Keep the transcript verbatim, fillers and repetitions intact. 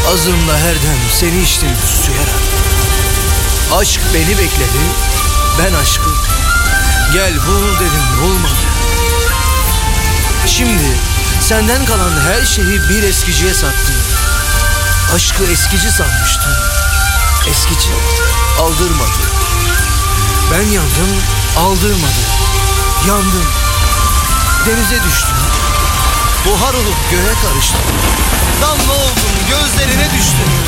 Ağzımla her dem seni içtim susayarak. Aşk beni bekledi, ben aşkı gel bul dedim, bulmadı. Şimdi senden kalan her şeyi bir eskiciye sattım. Aşkı eskici sanmıştım. Eskici aldırmadı. Ben yandım, aldırmadı. Yandım, denize düştüm. Buhar olup göğe karıştım. Damla oldum, gözlerine düştüm.